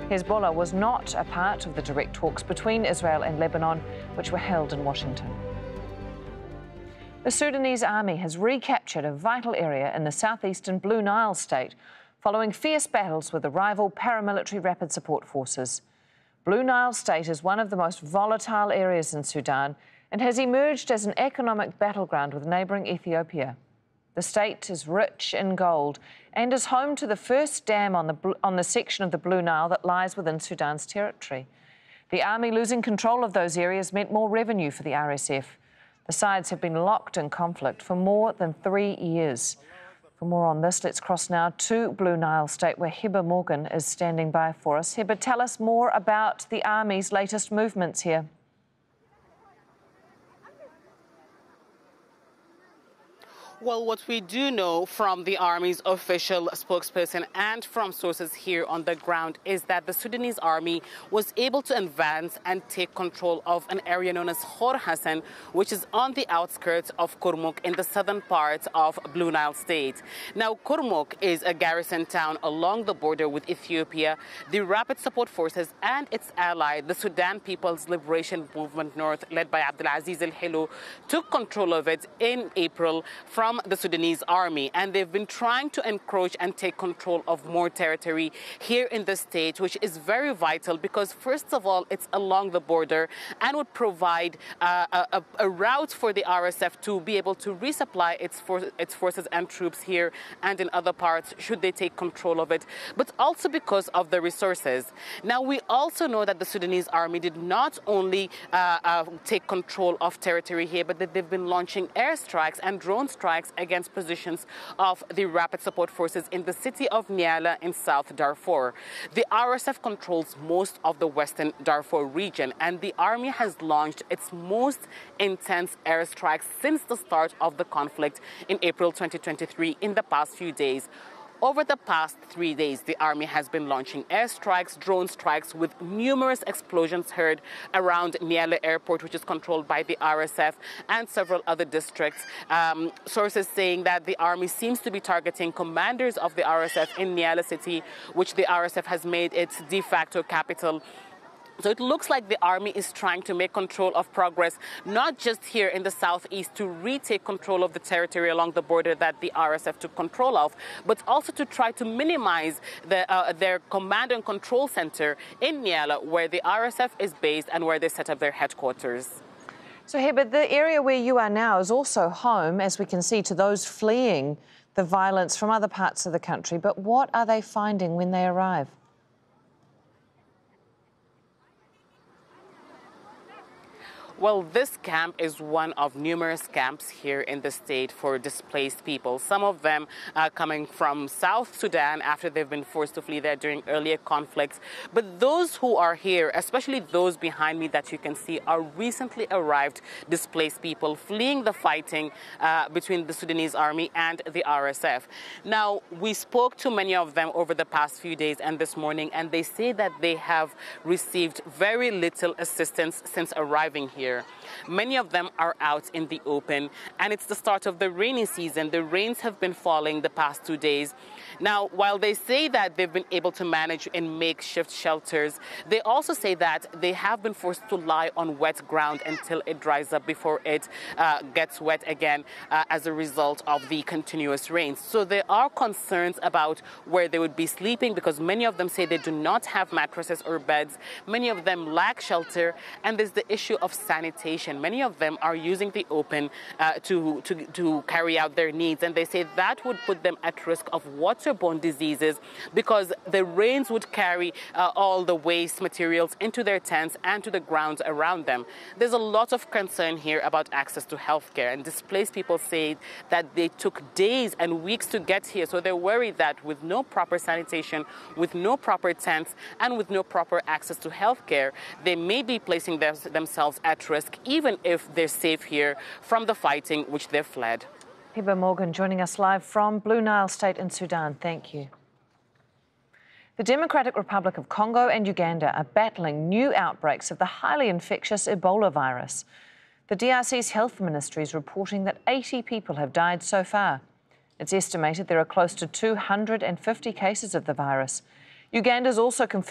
Hezbollah was not a part of the direct talks between Israel and Lebanon, which were held in Washington. The Sudanese army has recaptured a vital area in the southeastern Blue Nile state, following fierce battles with the rival paramilitary Rapid Support Forces. Blue Nile state is one of the most volatile areas in Sudan and has emerged as an economic battleground with neighbouring Ethiopia. The state is rich in gold and is home to the first dam on the section of the Blue Nile that lies within Sudan's territory. The army losing control of those areas meant more revenue for the RSF. The sides have been locked in conflict for more than 3 years. For more on this, let's cross now to Blue Nile State, where Heber Morgan is standing by for us. Heber, tell us more about the army's latest movements here. Well, what we do know from the Army's official spokesperson and from sources here on the ground is that the Sudanese Army was able to advance and take control of an area known as Khor Hassan, which is on the outskirts of Kurmuk in the southern part of Blue Nile State. Now, Kurmuk is a garrison town along the border with Ethiopia. The Rapid Support Forces and its ally, the Sudan People's Liberation Movement North, led by Abdelaziz El-Hilo, took control of it in April from the Sudanese army, and they've been trying to encroach and take control of more territory here in the state, which is very vital because, first of all, it's along the border and would provide a route for the RSF to be able to resupply its forces and troops here and in other parts should they take control of it, but also because of the resources. Now, we also know that the Sudanese army did not only take control of territory here, but that they've been launching airstrikes and drone strikes against positions of the Rapid Support Forces in the city of Nyala in South Darfur. The RSF controls most of the western Darfur region, and the army has launched its most intense airstrikes since the start of the conflict in April 2023 in the past few days. Over the past 3 days, the army has been launching airstrikes, drone strikes, with numerous explosions heard around Nyala Airport, which is controlled by the RSF, and several other districts. Sources saying that the army seems to be targeting commanders of the RSF in Nyala City, which the RSF has made its de facto capital. So it looks like the army is trying to make control of progress, not just here in the southeast to retake control of the territory along the border that the RSF took control of, but also to try to minimize their command and control center in Nyala, where the RSF is based and where they set up their headquarters. So, Heber, the area where you are now is also home, as we can see, to those fleeing the violence from other parts of the country. But what are they finding when they arrive? Well, this camp is one of numerous camps here in the state for displaced people. Some of them coming from South Sudan after they've been forced to flee there during earlier conflicts. But those who are here, especially those behind me that you can see, are recently arrived displaced people fleeing the fighting between the Sudanese army and the RSF. Now, we spoke to many of them over the past few days and this morning, and they say that they have received very little assistance since arriving here. Many of them are out in the open, and it's the start of the rainy season. The rains have been falling the past 2 days. Now, while they say that they've been able to manage in makeshift shelters, they also say that they have been forced to lie on wet ground until it dries up before it gets wet again as a result of the continuous rains. So there are concerns about where they would be sleeping because many of them say they do not have mattresses or beds. Many of them lack shelter, and there's the issue of sanitation. Many of them are using the open to carry out their needs, and they say that would put them at risk of waterborne diseases because the rains would carry all the waste materials into their tents and to the grounds around them. There's a lot of concern here about access to healthcare, and displaced people say that they took days and weeks to get here, so they're worried that with no proper sanitation, with no proper tents, and with no proper access to healthcare, they may be placing themselves at risk, even if they're safe here from the fighting which they've fled. Heber Morgan joining us live from Blue Nile State in Sudan. Thank you. The Democratic Republic of Congo and Uganda are battling new outbreaks of the highly infectious Ebola virus. The DRC's health ministry is reporting that 80 people have died so far. It's estimated there are close to 250 cases of the virus. Uganda's also confirmed